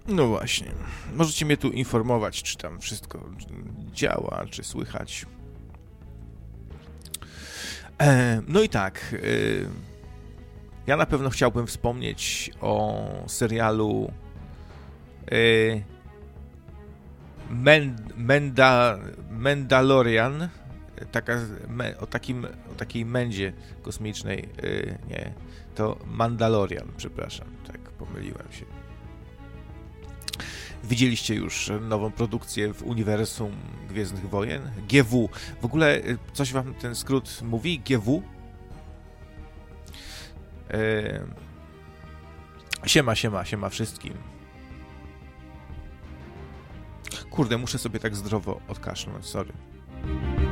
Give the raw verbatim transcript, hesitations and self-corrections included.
No właśnie. Możecie mnie tu informować, czy tam wszystko działa, czy słychać. E, no i tak. E, ja na pewno chciałbym wspomnieć o serialu e, Men, Menda, Mandalorian. Taka, me, o, takim, o takiej mędzie kosmicznej. E, nie, to Mandalorian, przepraszam. Tak, pomyliłem się. Widzieliście już nową produkcję w uniwersum Gwiezdnych Wojen? G W. W ogóle coś wam ten skrót mówi? G W? Eee... Siema, siema, siema wszystkim. Kurde, muszę sobie tak zdrowo odkaszlnąć, sorry.